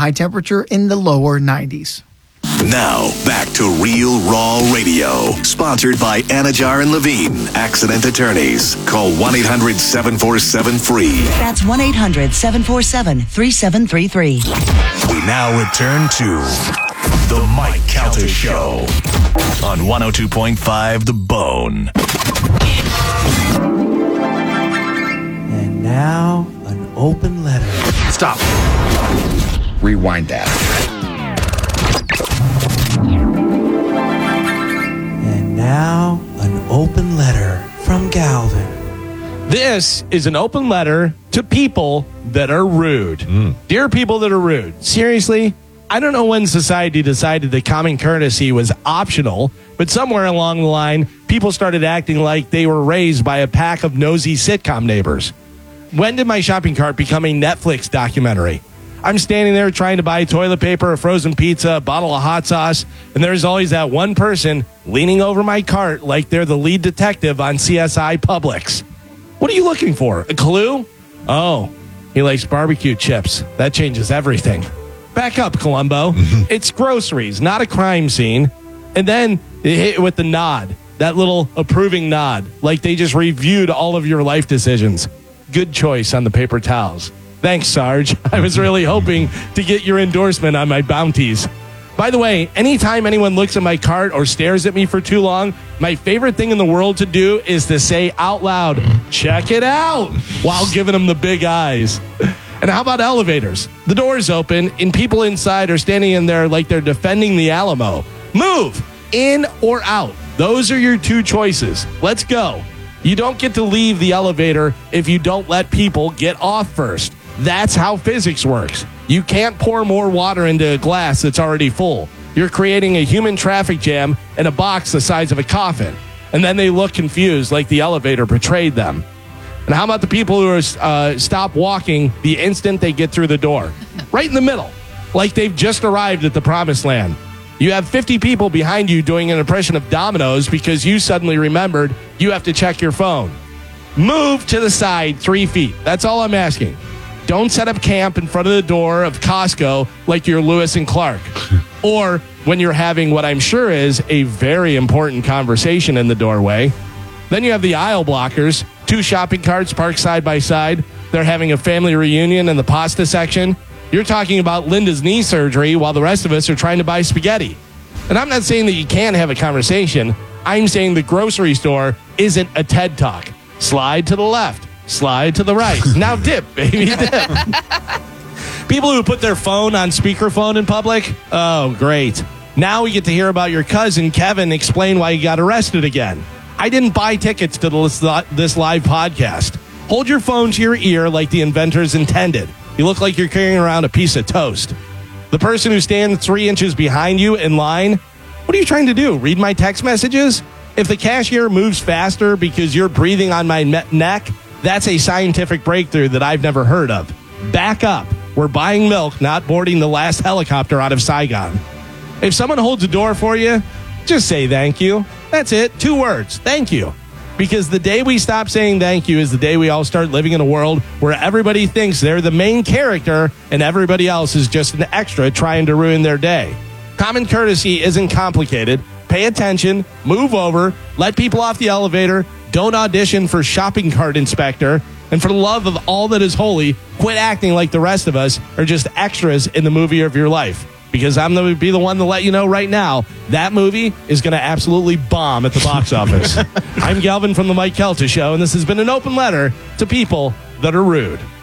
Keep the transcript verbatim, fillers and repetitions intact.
high temperature in the lower nineties. Now, back to Real Raw Radio, sponsored by Anajar and Levine, accident attorneys. Call one eight hundred seven four seven free. That's one eight hundred seven four seven three seven three three. We now return to The Mike Calta Show on one oh two point five The Bone. And now, an open letter. Stop. Rewind that. And now, an open letter from Galvin. This is an open letter to people that are rude. Mm. Dear people that are rude, seriously, I don't know when society decided that common courtesy was optional, but somewhere along the line, people started acting like they were raised by a pack of nosy sitcom neighbors. When did my shopping cart become a Netflix documentary? I'm standing there trying to buy toilet paper, a frozen pizza, a bottle of hot sauce, and there's always that one person leaning over my cart like they're the lead detective on C S I Publix. What are you looking for? A clue? Oh, he likes barbecue chips. That changes everything. Back up, Columbo. It's groceries, not a crime scene. And then they hit with the nod, that little approving nod, like they just reviewed all of your life decisions. Good choice on the paper towels. Thanks, Sarge. I was really hoping to get your endorsement on my bounties. By the way, anytime anyone looks at my cart or stares at me for too long, my favorite thing in the world to do is to say out loud, check it out, while giving them the big eyes. And how about elevators? The door's open and people inside are standing in there like they're defending the Alamo. Move, in or out. Those are your two choices. Let's go. You don't get to leave the elevator if you don't let people get off first. That's how physics works. You can't pour more water into a glass that's already full. You're creating a human traffic jam in a box the size of a coffin. And then they look confused like the elevator betrayed them. And how about the people who are uh, stop walking the instant they get through the door? Right in the middle, like they've just arrived at the promised land. You have fifty people behind you doing an impression of dominoes because you suddenly remembered you have to check your phone. Move to the side three feet. That's all I'm asking. Don't set up camp in front of the door of Costco like you're Lewis and Clark. Or when you're having what I'm sure is a very important conversation in the doorway. Then you have the aisle blockers, two shopping carts parked side by side. They're having a family reunion in the pasta section. You're talking about Linda's knee surgery while the rest of us are trying to buy spaghetti. And I'm not saying that you can't have a conversation. I'm saying the grocery store isn't a TED Talk. Slide to the left. Slide to the right. Now dip, baby, dip. People who put their phone on speakerphone in public, oh, great. Now we get to hear about your cousin, Kevin, explain why he got arrested again. I didn't buy tickets to this, this live podcast. Hold your phone to your ear like the inventors intended. You look like you're carrying around a piece of toast. The person who stands three inches behind you in line, what are you trying to do? Read my text messages? If the cashier moves faster because you're breathing on my me- neck, that's a scientific breakthrough that I've never heard of. Back up. We're buying milk, not boarding the last helicopter out of Saigon. If someone holds a door for you, just say thank you. That's it. Two words. Thank you. Because the day we stop saying thank you is the day we all start living in a world where everybody thinks they're the main character and everybody else is just an extra trying to ruin their day. Common courtesy isn't complicated. Pay attention, move over, let people off the elevator, don't audition for shopping cart inspector, and for the love of all that is holy, quit acting like the rest of us are just extras in the movie of your life. Because I'm going to be the one to let you know right now, that movie is going to absolutely bomb at the box office. I'm Galvin from The Mike Calta Show, and this has been an open letter to people that are rude.